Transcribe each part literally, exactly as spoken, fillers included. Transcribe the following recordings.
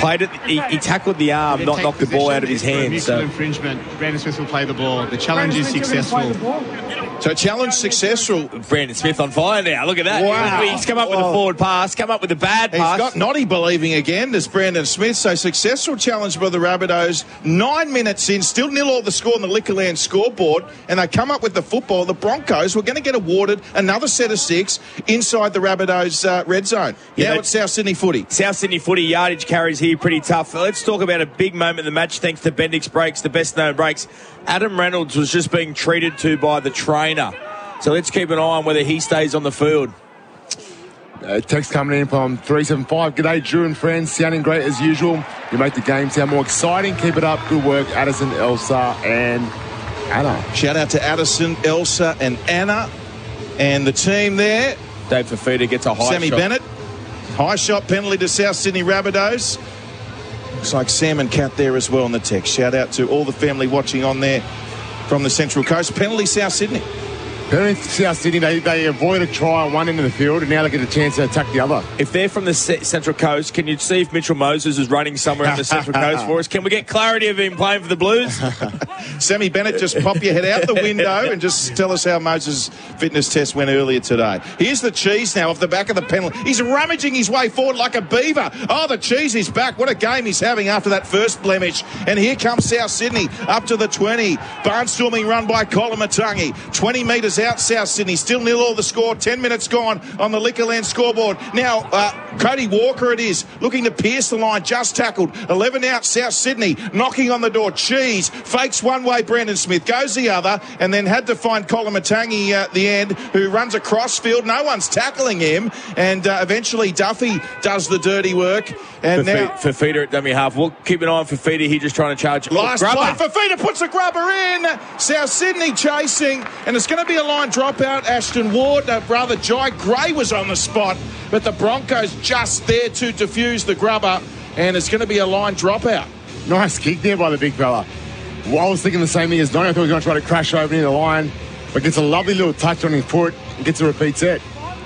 played it. He, he tackled the arm, not knocked the ball out of his hand. So infringement. Brandon Smith will play the ball. The challenge is successful. So challenge successful. Brandon Smith on fire now. Look at that. Wow. He's come up with a forward pass, come up with a bad pass. He's got Noddy believing again, this Brandon Smith. So successful challenge by the Rabbitohs. Nine minutes in, still nil all the score on the Liquorland scoreboard, and they come up with the football. The Broncos were going to get awarded another set of six inside the Rabbitohs uh, red zone. Yeah, now it's South Sydney footy. South Sydney footy yardage carries here pretty tough. Let's talk about a big moment in the match thanks to Bendix Brakes, the best known brakes. Adam Reynolds was just being treated to by the trainer. So let's keep an eye on whether he stays on the field. Uh, text coming in from three seven five. G'day, Drew and friends. Sounding great as usual. You make the game sound more exciting. Keep it up. Good work, Addison, Elsa, and Anna. Shout out to Addison, Elsa, and Anna. And the team there. Dave Fafita gets a high Sammy shot. Bennett. High shot penalty to South Sydney Rabbitohs. Looks like Sam and Kat there as well in the text. Shout out to all the family watching on there from the Central Coast. Penalty South Sydney. Penalty South Sydney, they, they avoid a try on one end of the field, and now they get a chance to attack the other. If they're from the C- Central Coast, can you see if Mitchell Moses is running somewhere on the Central Coast for us? Can we get clarity of him playing for the Blues? Sammy Bennett, just pop your head out the window and just tell us how Moses' fitness test went earlier today. Here's the cheese now off the back of the penalty. He's rummaging his way forward like a beaver. Oh, the cheese is back. What a game he's having after that first blemish. And here comes South Sydney up to the twenty. Barnstorming run by Colomatungi. twenty metres out, South Sydney. Still nil all the score. ten minutes gone on the Liquorland scoreboard. Now, uh, Cody Walker it is. Looking to pierce the line. Just tackled. eleven out, South Sydney. Knocking on the door. Cheese. Fakes one way, Brandon Smith. Goes the other. And then had to find Colomatungi at the end, who runs across field. No one's tackling him. And uh, eventually Duffy does the dirty work. And for now... Fafita at dummy half. We'll keep an eye on Fafita. He's just trying to charge. Last oh, play. Fafita puts the grubber in. South Sydney chasing. And it's going to be a line dropout. Ashton Ward, uh, brother Jai Gray was on the spot. But the Broncos just there to defuse the grubber. And it's going to be a line dropout. Nice kick there by the big fella. Well, I was thinking the same thing as Donny. I thought he was going to try to crash over near the line. But gets a lovely little touch on his foot and gets a repeat set.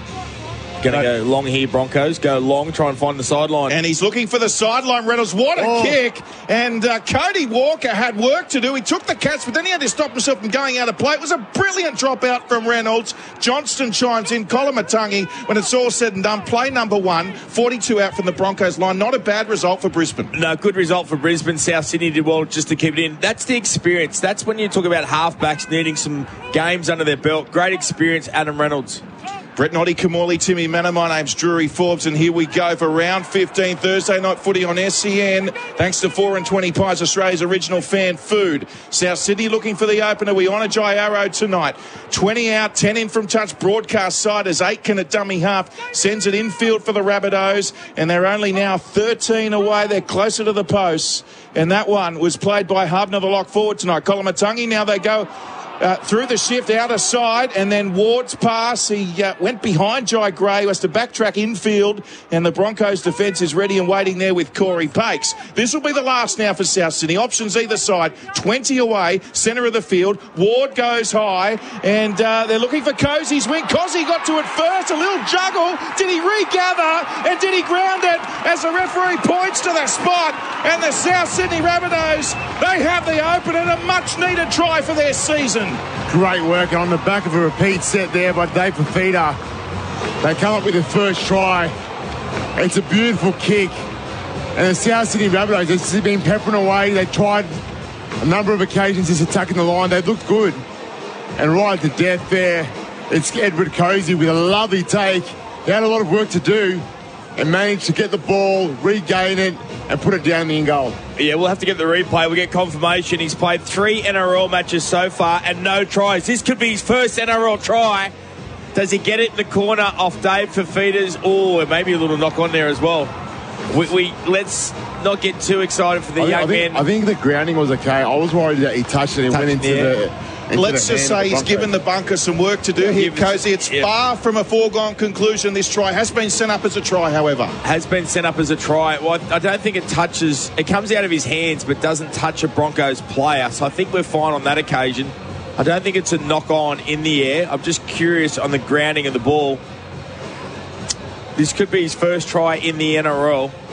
Going to go long here, Broncos. Go long, try and find the sideline. And he's looking for the sideline, Reynolds. What a oh. kick. And uh, Cody Walker had work to do. He took the catch, but then he had to stop himself from going out of play. It was a brilliant dropout from Reynolds. Johnston chimes in. Colomatungi, when it's all said and done, play number one. forty-two out from the Broncos line. Not a bad result for Brisbane. No, good result for Brisbane. South Sydney did well just to keep it in. That's the experience. That's when you talk about halfbacks needing some games under their belt. Great experience, Adam Reynolds. Brett Noddy, Kamali, Timmy Manor. My name's Drury Forbes, and here we go for round fifteen, Thursday night footy on S C N. Thanks to four and twenty Pies, Australia's original fan food. South Sydney looking for the opener. We honour Jai Arrow tonight. twenty out, ten in from touch. Broadcast side as Aitken at dummy half sends it infield for the Rabbitohs, and they're only now thirteen away. They're closer to the posts, and that one was played by Hubner, the lock forward tonight. Colomatungi, now they go Uh, through the shift, outer side, and then Ward's pass. He uh, went behind Jai Gray, who has to backtrack infield, and the Broncos' defence is ready and waiting there with Corey Pakes. This will be the last now for South Sydney. Options either side, twenty away, centre of the field. Ward goes high, and uh, they're looking for Cozy's wing. Cozy got to it first, a little juggle. Did he regather, and did he ground it as the referee points to the spot? And the South Sydney Rabbitohs, they have the open and a much-needed try for their season. Great work on the back of a repeat set there by Dave Fafita. They come up with the first try. It's a beautiful kick. And the South Sydney Rabbitohs, they've been peppering away. They tried a number of occasions just attacking the line. They looked good. And right to death there, it's Edward Cozy with a lovely take. He had a lot of work to do and managed to get the ball, regain it, and put it down the in goal. Yeah, we'll have to get the replay. We'll get confirmation. He's played three N R L matches so far and no tries. This could be his first N R L try. Does he get it in the corner off Dave Fafita's? Oh, maybe a little knock on there as well. We, we let's not get too excited for the I young think, I think, man. I think the grounding was okay. I was worried that he touched it and Touched went into it, the... yeah. into Let's the just hand say of he's the given the Broncos. bunker some work to do here, Cozy. It's yeah. far from a foregone conclusion. This try has been sent up as a try, however. Has been sent up as a try. Well, I don't think it touches... It comes out of his hands but doesn't touch a Broncos player. So I think we're fine on that occasion. I don't think it's a knock-on in the air. I'm just curious on the grounding of the ball. This could be his first try in the N R L.